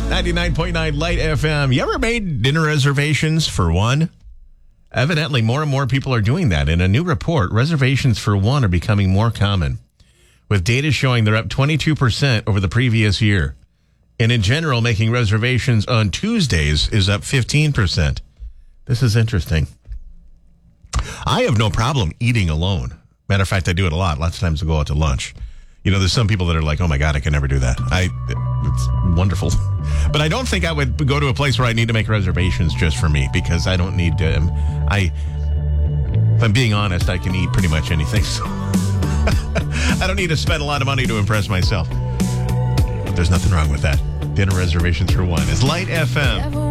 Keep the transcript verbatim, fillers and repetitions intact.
ninety-nine point nine Light F M. You ever made dinner reservations for one? Evidently, more and more people are doing that. In a new report, reservations for one are becoming more common, with data showing they're up twenty-two percent over the previous year. And in general, making reservations on Tuesdays is up fifteen percent. This is interesting. I have no problem eating alone. Matter of fact, I do it a lot. Lots of times I go out to lunch. You know, there's some people that are like, oh my God, I can never do that. I, it's wonderful. But I don't think I would go to a place where I need to make reservations just for me, because I don't need to. Um, I, if I'm being honest, I can eat pretty much anything. So I don't need to spend a lot of money to impress myself. But there's nothing wrong with that. Dinner reservations for one is Light F M.